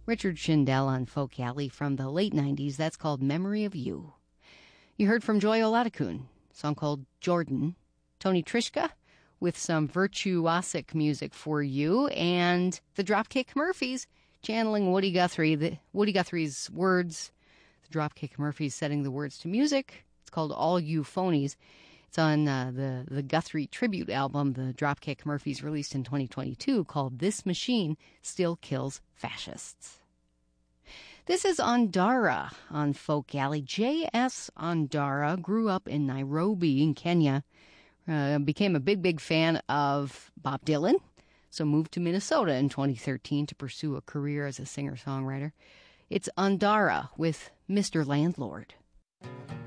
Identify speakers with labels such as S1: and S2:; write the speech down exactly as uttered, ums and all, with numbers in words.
S1: Richard Schindel on Folk Alley from the late nineties. That's called Memory of You. You heard from Joy Oladokun, a song called Jordan. Tony Trischka with some virtuosic music for you. And the Dropkick Murphys channeling Woody Guthrie. The, Woody Guthrie's words. The Dropkick Murphys setting the words to music. It's called All You Phonies. It's on uh, the, the Guthrie tribute album the Dropkick Murphys released in twenty twenty-two called This Machine Still Kills Fascists. This is Ondara on Folk Alley. J S. Ondara grew up in Nairobi in Kenya, uh, became a big, big fan of Bob Dylan, so moved to Minnesota in twenty thirteen to pursue a career as a singer-songwriter. It's Ondara with Mister Landlord.